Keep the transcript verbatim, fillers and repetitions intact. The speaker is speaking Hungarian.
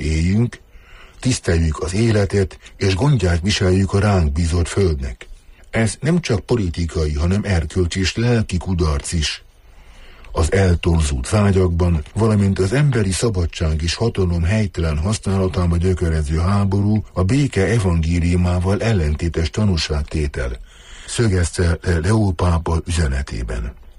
éljünk, tiszteljük az életet, és gondját viseljük a ránk bízott földnek. Ez nem csak politikai, hanem erkölcsi és lelki kudarc is. Az eltorzult vágyakban, valamint az emberi szabadság és hatalom helytelen használatába gyökerező háború a béke evangéliumával ellentétes tanúságtétel, szögezte Leó pápa üzenetében.